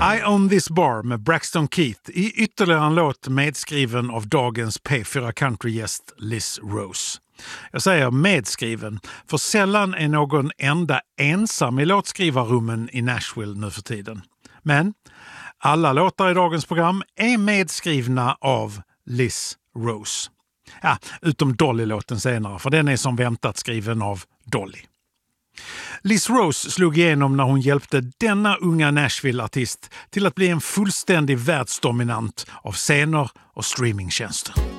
I Own This Bar med Braxton Keith i ytterligare en låt medskriven av dagens P4 Country-gäst Liz Rose. Jag säger medskriven, för sällan är någon enda ensam i låtskrivarrummen i Nashville nu för tiden. Men alla låtar i dagens program är medskrivna av Liz Rose. Ja, utom Dolly-låten senare, för den är som väntat skriven av Dolly. Liz Rose slog igenom när hon hjälpte denna unga Nashville-artist till att bli en fullständig världsdominant av scener och streamingtjänster.